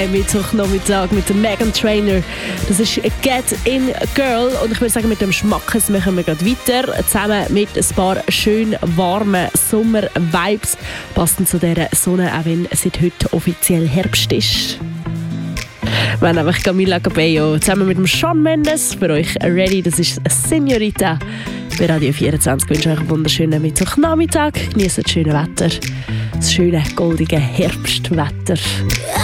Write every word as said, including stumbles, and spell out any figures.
Mittwochnachmittag mit dem Meghan Trainor. Das ist Get In Girl. Und ich würde sagen, mit dem Schmackes machen wir gerade weiter. Zusammen mit ein paar schön warmen Sommer-Vibes. Passend zu dieser Sonne, auch wenn seit heute offiziell Herbst ist. Wir haben einfach Camila Cabello zusammen mit dem Shawn Mendes für euch ready. Das ist Senorita bei Radio vierundzwanzig. Ich wünsche euch einen wunderschönen Mittwochnachmittag. Genießt das schöne Wetter. Das schöne, goldige Herbstwetter.